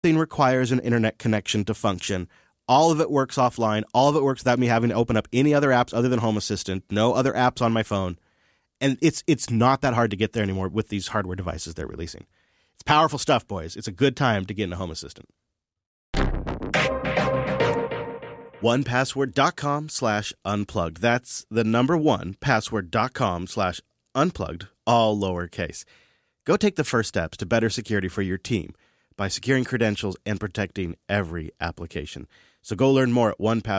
Thing requires an internet connection to function. All of it works offline. All of it works without me having to open up any other apps other than Home Assistant. No other apps on my phone. And it's not that hard to get there anymore with these hardware devices they're releasing. It's powerful stuff, boys. It's a good time to get into Home Assistant. 1password.com/unplugged. That's the number 1, password.com/unplugged, all lowercase. Go take the first steps to better security for your team by securing credentials and protecting every application. So go learn more at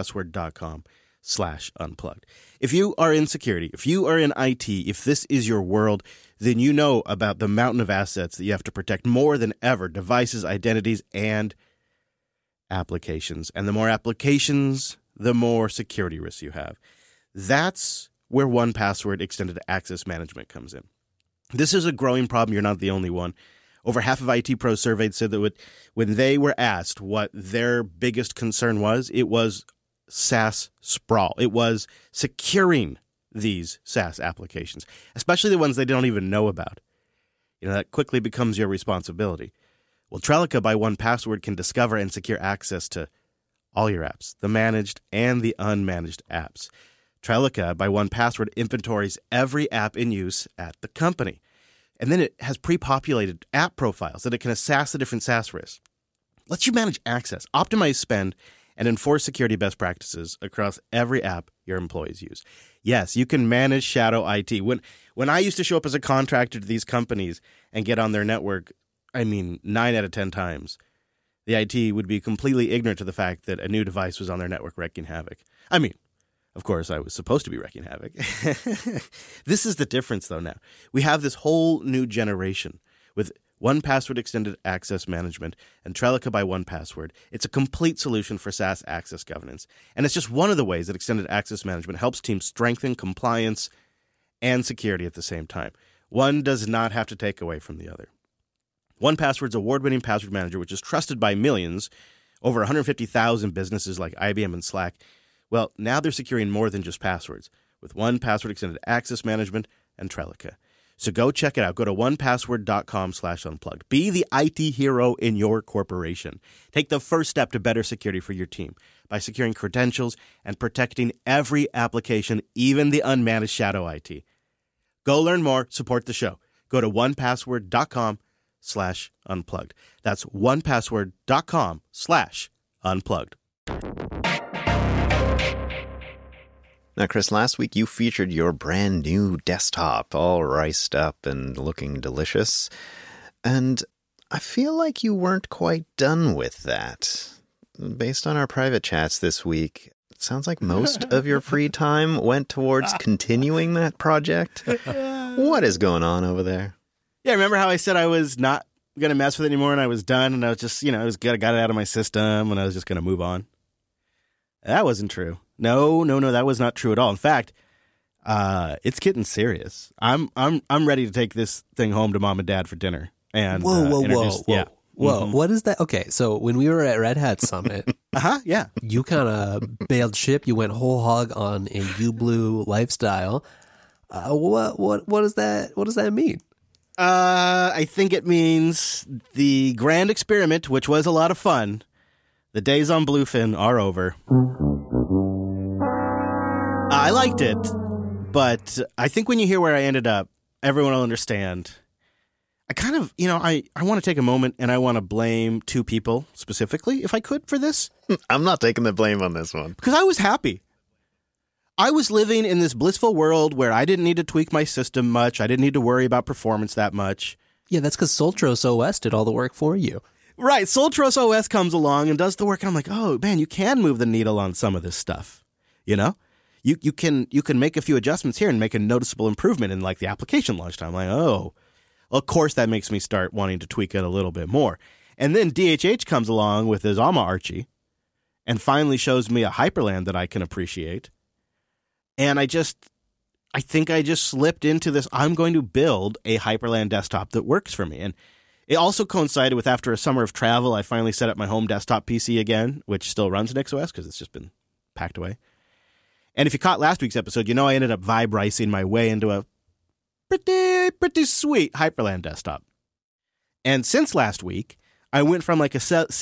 1password.com/unplugged. If you are in security, if you are in IT, if this is your world, then you know about the mountain of assets that you have to protect more than ever: devices, identities, and applications. And the more applications, the more security risks you have. That's where 1Password Extended Access Management comes in. This is a growing problem. You're not the only one. Over half of IT pros surveyed said that when they were asked what their biggest concern was, it was SaaS sprawl. It was securing these SaaS applications, especially the ones they don't even know about. That quickly becomes your responsibility. Well, Trellica by 1Password can discover and secure access to all your apps, the managed and the unmanaged apps. Trellica by 1Password inventories every app in use at the company. And then it has pre-populated app profiles that it can assess the different SaaS risks. Lets you manage access, optimize spend, and enforce security best practices across every app your employees use. Yes, you can manage shadow IT. When I used to show up as a contractor to these companies and get on their network, 9 out of 10 times, the IT would be completely ignorant to the fact that a new device was on their network wreaking havoc. Of course, I was supposed to be wreaking havoc. This is the difference, though, now. We have this whole new generation with 1Password Extended Access Management and Trellica by 1Password. It's a complete solution for SaaS access governance. And it's just one of the ways that Extended Access Management helps teams strengthen compliance and security at the same time. One does not have to take away from the other. 1Password's award-winning password manager, which is trusted by millions, over 150,000 businesses like IBM and Slack, well, now they're securing more than just passwords with 1Password Extended Access Management and Trellica. So go check it out. Go to 1password.com/unplugged. Be the IT hero in your corporation. Take the first step to better security for your team by securing credentials and protecting every application, even the unmanaged shadow IT. Go learn more. Support the show. Go to 1password.com/unplugged. That's 1password.com/unplugged. Now, Chris, last week you featured your brand new desktop, all riced up and looking delicious. And I feel like you weren't quite done with that. Based on our private chats this week, it sounds like most of your free time went towards continuing that project. What is going on over there? Yeah, remember how I said I was not going to mess with it anymore and I was done and I was just, I was good. I got it out of my system and I was just going to move on. That wasn't true. No, that was not true at all. In fact, it's getting serious. I'm ready to take this thing home to mom and dad for dinner. And Whoa. Yeah. Whoa, What is that? Okay, so when we were at Red Hat Summit, yeah, you kind of bailed ship. You went whole hog on a UBlue lifestyle. What does that? What does that mean? I think it means the grand experiment, which was a lot of fun. The days on Bluefin are over. I liked it, but I think when you hear where I ended up, everyone will understand. I kind of, I want to take a moment and I want to blame two people specifically, if I could, for this. I'm not taking the blame on this one. Because I was happy. I was living in this blissful world where I didn't need to tweak my system much. I didn't need to worry about performance that much. Yeah, that's because Soltros OS did all the work for you. Right. Soltros OS comes along and does the work. And I'm like, oh, man, you can move the needle on some of this stuff. You can make a few adjustments here and make a noticeable improvement in like the application launch time. I'm like, oh, of course that makes me start wanting to tweak it a little bit more. And then DHH comes along with his Alma Archie and finally shows me a Hyperland that I can appreciate. And I think I just slipped into this. I'm going to build a Hyperland desktop that works for me. And it also coincided with after a summer of travel, I finally set up my home desktop PC again, which still runs NixOS because it's just been packed away. And if you caught last week's episode, I ended up vibe-ricing my way into a pretty sweet Hyperland desktop. And since last week, I went from like a